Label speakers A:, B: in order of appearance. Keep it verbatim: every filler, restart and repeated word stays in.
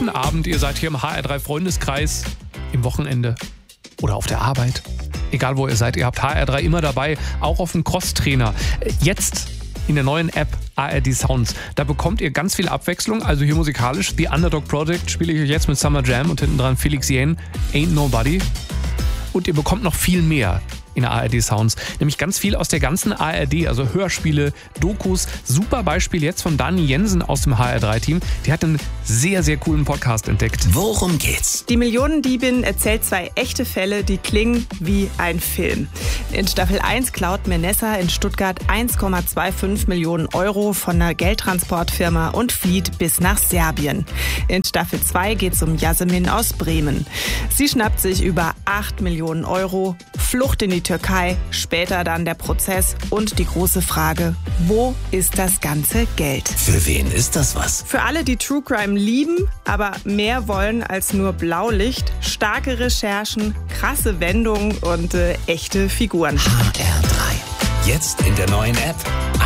A: guten Abend. Ihr seid hier im H R drei Freundeskreis, im Wochenende oder auf der Arbeit. Egal wo ihr seid, ihr habt H R drei immer dabei, auch auf dem Crosstrainer. Jetzt in der neuen App A R D Sounds. Da bekommt ihr ganz viel Abwechslung, also hier musikalisch. The Underdog Project spiele ich euch jetzt mit Summer Jam und hinten dran Felix Jähn, Ain't Nobody. Und ihr bekommt noch viel mehr in A R D Sounds. Nämlich ganz viel aus der ganzen A R D, also Hörspiele, Dokus. Super Beispiel jetzt von Dani Jensen aus dem H R drei Team. Die hat einen sehr, sehr coolen Podcast entdeckt.
B: Worum geht's?
C: Die Millionendiebin erzählt zwei echte Fälle, die klingen wie ein Film. In Staffel eins klaut Menessa in Stuttgart eins Komma fünfundzwanzig Millionen Euro von einer Geldtransportfirma und flieht bis nach Serbien. In Staffel zwei geht's um Yasemin aus Bremen. Sie schnappt sich über acht Millionen Euro, Flucht in die Türkei, später dann der Prozess und die große Frage, wo ist das ganze Geld?
B: Für wen ist das was?
C: Für alle, die True Crime lieben, aber mehr wollen als nur Blaulicht, starke Recherchen, krasse Wendungen und äh, echte Figuren.
B: H R drei. Jetzt in der neuen App